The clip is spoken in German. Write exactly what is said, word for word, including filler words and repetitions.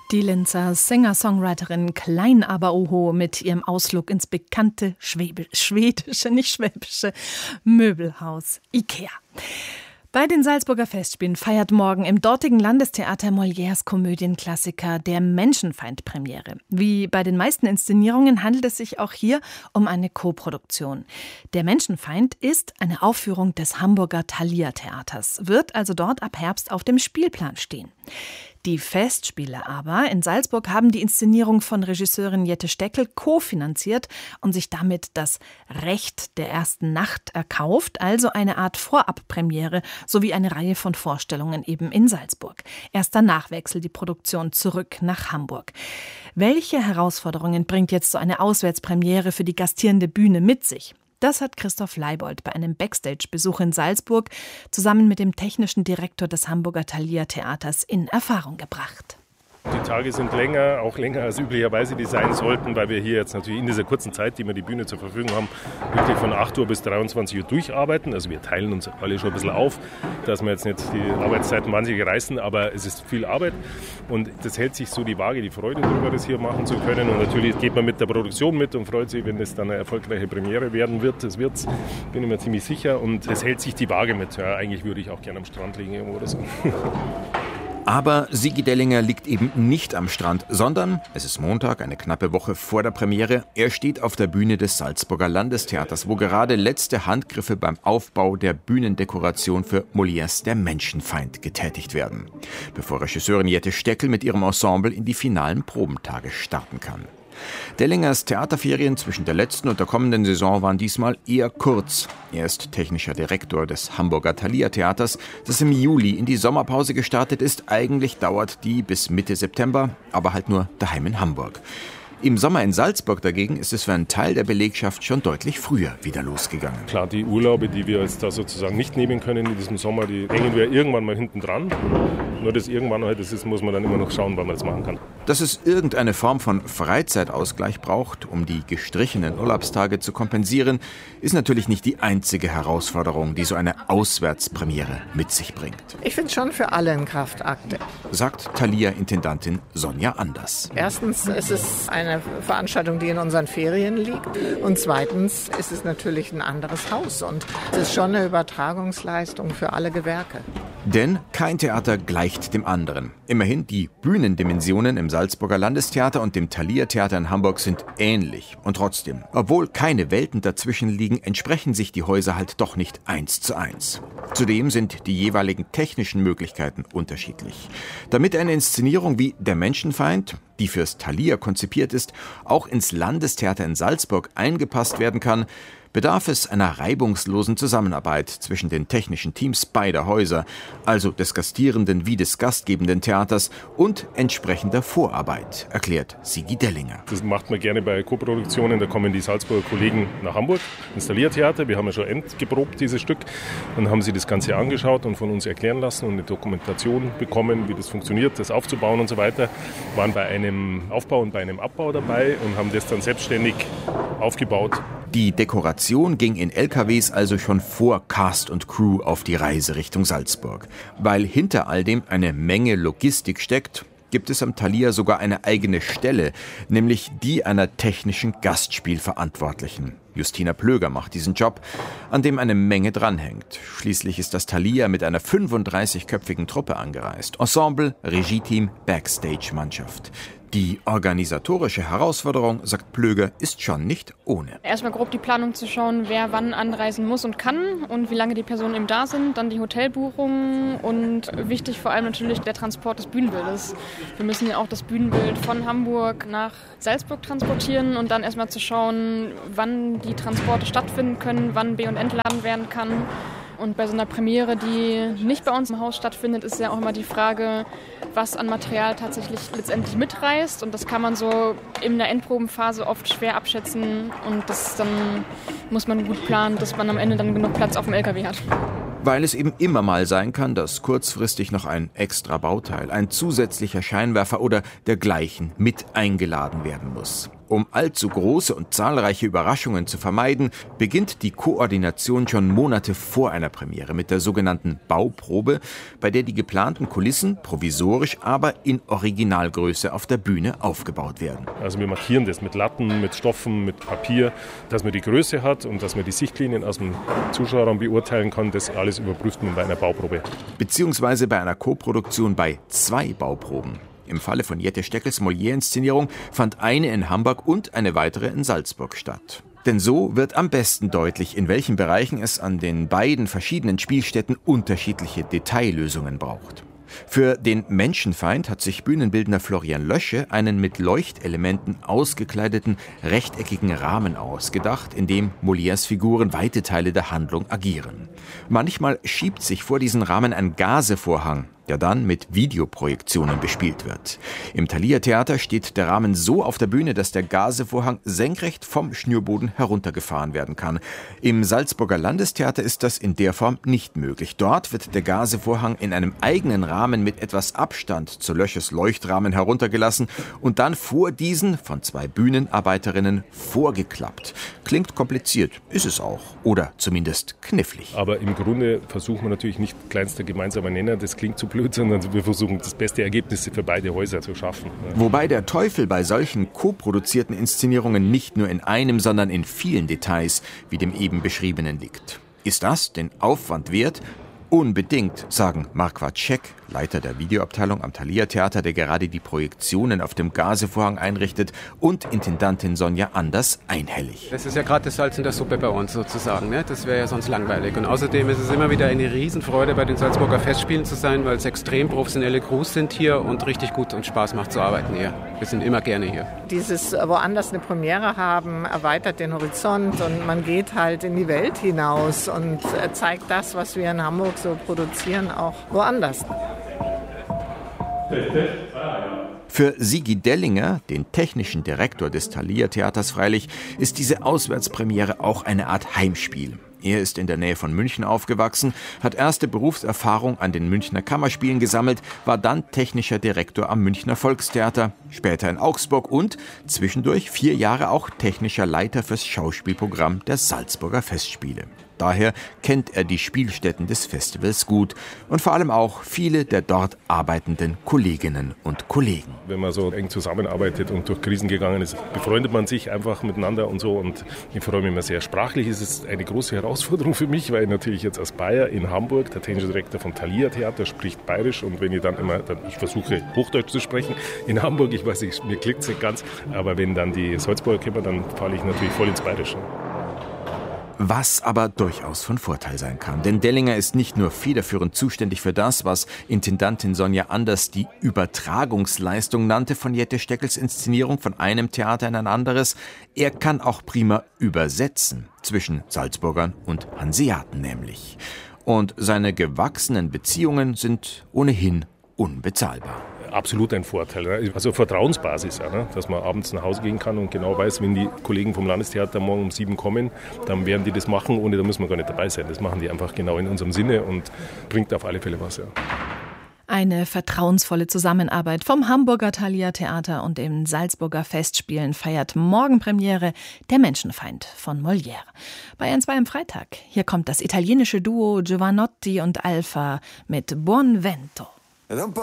Die Linzer Singer-Songwriterin Klein aber Oho mit ihrem Ausflug ins bekannte Schwäbe, schwedische, nicht schwäbische Möbelhaus IKEA. Bei den Salzburger Festspielen feiert morgen im dortigen Landestheater Molières Komödienklassiker Der Menschenfeind Premiere. Wie bei den meisten Inszenierungen handelt es sich auch hier um eine Koproduktion. Der Menschenfeind ist eine Aufführung des Hamburger Thalia Theaters, wird also dort ab Herbst auf dem Spielplan stehen. Die Festspiele aber in Salzburg haben die Inszenierung von Regisseurin Jette Steckel kofinanziert und sich damit das Recht der ersten Nacht erkauft, also eine Art Vorabpremiere sowie eine Reihe von Vorstellungen eben in Salzburg. Erst danach wechselt die Produktion zurück nach Hamburg. Welche Herausforderungen bringt jetzt so eine Auswärtspremiere für die gastierende Bühne mit sich? Das hat Christoph Leibold bei einem Backstage-Besuch in Salzburg zusammen mit dem technischen Direktor des Hamburger Thalia Theaters in Erfahrung gebracht. Die Tage sind länger, auch länger als üblicherweise die sein sollten, weil wir hier jetzt natürlich in dieser kurzen Zeit, die wir die Bühne zur Verfügung haben, wirklich von acht Uhr bis dreiundzwanzig Uhr durcharbeiten. Also wir teilen uns alle schon ein bisschen auf, dass wir jetzt nicht die Arbeitszeiten wahnsinnig reißen, aber es ist viel Arbeit und das hält sich so die Waage, die Freude darüber, das hier machen zu können. Und natürlich geht man mit der Produktion mit und freut sich, wenn das dann eine erfolgreiche Premiere werden wird. Das wird's, bin ich mir ziemlich sicher, und es hält sich die Waage mit. Ja, eigentlich würde ich auch gerne am Strand liegen irgendwo oder so. Aber Sigi Dellinger liegt eben nicht am Strand, sondern, es ist Montag, eine knappe Woche vor der Premiere, er steht auf der Bühne des Salzburger Landestheaters, wo gerade letzte Handgriffe beim Aufbau der Bühnendekoration für Molières Der Menschenfeind getätigt werden, bevor Regisseurin Jette Steckel mit ihrem Ensemble in die finalen Probentage starten kann. Dellingers Theaterferien zwischen der letzten und der kommenden Saison waren diesmal eher kurz. Er ist technischer Direktor des Hamburger Thalia Theaters, das im Juli in die Sommerpause gestartet ist. Eigentlich dauert die bis Mitte September, aber halt nur daheim in Hamburg. Im Sommer in Salzburg dagegen ist es für einen Teil der Belegschaft schon deutlich früher wieder losgegangen. Klar, die Urlaube, die wir jetzt da sozusagen nicht nehmen können in diesem Sommer, die hängen wir irgendwann mal hinten dran. Nur das irgendwann halt, das ist, muss man dann immer noch schauen, wann man das machen kann. Dass es irgendeine Form von Freizeitausgleich braucht, um die gestrichenen Urlaubstage zu kompensieren, ist natürlich nicht die einzige Herausforderung, die so eine Auswärtspremiere mit sich bringt. Ich finde es schon für alle ein Kraftakt, sagt Thalia-Intendantin Sonja Anders. Erstens ist es eine Veranstaltung, die in unseren Ferien liegt. Und zweitens ist es natürlich ein anderes Haus. Und es ist schon eine Übertragungsleistung für alle Gewerke. Denn kein Theater gleicht dem anderen. Immerhin, die Bühnendimensionen im Salzburger Landestheater und dem Thalia Theater in Hamburg sind ähnlich. Und trotzdem, obwohl keine Welten dazwischen liegen, entsprechen sich die Häuser halt doch nicht eins zu eins. Zudem sind die jeweiligen technischen Möglichkeiten unterschiedlich. Damit eine Inszenierung wie Der Menschenfeind, die fürs Thalia konzipiert ist, auch ins Landestheater in Salzburg eingepasst werden kann, bedarf es einer reibungslosen Zusammenarbeit zwischen den technischen Teams beider Häuser, also des gastierenden wie des gastgebenden Theaters, und entsprechender Vorarbeit, erklärt Sigi Dellinger. Das macht man gerne bei Koproduktionen, da kommen die Salzburger Kollegen nach Hamburg ins Thalia Theater. Wir haben ja schon endgeprobt dieses Stück und haben sie das Ganze angeschaut und von uns erklären lassen und eine Dokumentation bekommen, wie das funktioniert, das aufzubauen und so weiter. Waren bei einem Aufbau und bei einem Abbau dabei und haben das dann selbstständig aufgebaut. Die Dekoration ging in L K Ws also schon vor Cast und Crew auf die Reise Richtung Salzburg. Weil hinter all dem eine Menge Logistik steckt, gibt es am Thalia sogar eine eigene Stelle, nämlich die einer technischen Gastspielverantwortlichen. Justina Plöger macht diesen Job, an dem eine Menge dranhängt. Schließlich ist das Thalia mit einer fünfunddreißigköpfigen Truppe angereist. Ensemble, Regie-Team, Backstage-Mannschaft. Die organisatorische Herausforderung, sagt Plöger, ist schon nicht ohne. Erstmal grob die Planung zu schauen, wer wann anreisen muss und kann und wie lange die Personen eben da sind. Dann die Hotelbuchungen und wichtig vor allem natürlich der Transport des Bühnenbildes. Wir müssen ja auch das Bühnenbild von Hamburg nach Salzburg transportieren und dann erstmal zu schauen, wann die Transporte stattfinden können, wann B- und entladen werden kann. Und bei so einer Premiere, die nicht bei uns im Haus stattfindet, ist ja auch immer die Frage, was an Material tatsächlich letztendlich mitreißt. Und das kann man so in der Endprobenphase oft schwer abschätzen. Und das dann muss man gut planen, dass man am Ende dann genug Platz auf dem L K W hat. Weil es eben immer mal sein kann, dass kurzfristig noch ein extra Bauteil, ein zusätzlicher Scheinwerfer oder dergleichen mit eingeladen werden muss. Um allzu große und zahlreiche Überraschungen zu vermeiden, beginnt die Koordination schon Monate vor einer Premiere mit der sogenannten Bauprobe, bei der die geplanten Kulissen provisorisch, aber in Originalgröße auf der Bühne aufgebaut werden. Also wir markieren das mit Latten, mit Stoffen, mit Papier, dass man die Größe hat und dass man die Sichtlinien aus dem Zuschauerraum beurteilen kann. Das alles überprüft man bei einer Bauprobe. Beziehungsweise bei einer Koproduktion bei zwei Bauproben. Im Falle von Jette Steckels Molière-Inszenierung fand eine in Hamburg und eine weitere in Salzburg statt. Denn so wird am besten deutlich, in welchen Bereichen es an den beiden verschiedenen Spielstätten unterschiedliche Detaillösungen braucht. Für den Menschenfeind hat sich Bühnenbildner Florian Lösche einen mit Leuchtelementen ausgekleideten, rechteckigen Rahmen ausgedacht, in dem Molières Figuren weite Teile der Handlung agieren. Manchmal schiebt sich vor diesen Rahmen ein Gazevorhang, der dann mit Videoprojektionen bespielt wird. Im Thalia-Theater steht der Rahmen so auf der Bühne, dass der Gazevorhang senkrecht vom Schnürboden heruntergefahren werden kann. Im Salzburger Landestheater ist das in der Form nicht möglich. Dort wird der Gazevorhang in einem eigenen Rahmen mit etwas Abstand zu Lösches Leuchtrahmen heruntergelassen und dann vor diesen von zwei Bühnenarbeiterinnen vorgeklappt. Klingt kompliziert, ist es auch. Oder zumindest knifflig. Aber im Grunde versuchen wir natürlich nicht kleinster gemeinsamer Nenner, das klingt zu blöd, sondern wir versuchen, das beste Ergebnis für beide Häuser zu schaffen. Wobei der Teufel bei solchen koproduzierten Inszenierungen nicht nur in einem, sondern in vielen Details, wie dem eben beschriebenen, liegt. Ist das den Aufwand wert? Unbedingt, sagen Marquardt Scheck, Leiter der Videoabteilung am Thalia-Theater, der gerade die Projektionen auf dem Gazevorhang einrichtet, und Intendantin Sonja Anders einhellig. Das ist ja gerade das Salz in der Suppe bei uns sozusagen, ne? Das wäre ja sonst langweilig. Und außerdem ist es immer wieder eine Riesenfreude, bei den Salzburger Festspielen zu sein, weil es extrem professionelle Crews sind hier und richtig gut und Spaß macht zu arbeiten hier. Wir sind immer gerne hier. Dieses woanders eine Premiere haben, erweitert den Horizont und man geht halt in die Welt hinaus und zeigt das, was wir in Hamburg so produzieren, auch woanders. Für Sigi Dellinger, den technischen Direktor des Thalia-Theaters freilich, ist diese Auswärtspremiere auch eine Art Heimspiel. Er ist in der Nähe von München aufgewachsen, hat erste Berufserfahrung an den Münchner Kammerspielen gesammelt, war dann technischer Direktor am Münchner Volkstheater, später in Augsburg und zwischendurch vier Jahre auch technischer Leiter fürs Schauspielprogramm der Salzburger Festspiele. Daher kennt er die Spielstätten des Festivals gut und vor allem auch viele der dort arbeitenden Kolleginnen und Kollegen. Wenn man so eng zusammenarbeitet und durch Krisen gegangen ist, befreundet man sich einfach miteinander und so. Und ich freue mich immer sehr. Sprachlich ist es eine große Herausforderung für mich, weil ich natürlich jetzt als Bayer in Hamburg, der technische Direktor vom Thalia-Theater, spricht Bayerisch. Und wenn ich dann immer, dann, ich versuche Hochdeutsch zu sprechen in Hamburg, ich weiß nicht, mir klingt es nicht ganz, aber wenn dann die Salzburger kommen, dann falle ich natürlich voll ins Bayerische. Was aber durchaus von Vorteil sein kann. Denn Dellinger ist nicht nur federführend zuständig für das, was Intendantin Sonja Anders die Übertragungsleistung nannte von Jette Steckels Inszenierung von einem Theater in ein anderes. Er kann auch prima übersetzen, zwischen Salzburgern und Hanseaten nämlich. Und seine gewachsenen Beziehungen sind ohnehin unbezahlbar. Absolut ein Vorteil. Also Vertrauensbasis, ja, ne? Dass man abends nach Hause gehen kann und genau weiß, wenn die Kollegen vom Landestheater morgen um sieben kommen, dann werden die das machen, ohne da muss man gar nicht dabei sein. Das machen die einfach genau in unserem Sinne und bringt auf alle Fälle was. Ja. Eine vertrauensvolle Zusammenarbeit vom Hamburger Thalia-Theater und den Salzburger Festspielen feiert morgen Premiere Der Menschenfeind von Molière. Bei N zwei am Freitag. Hier kommt das italienische Duo Giovanotti und Alfa mit Buon Vento.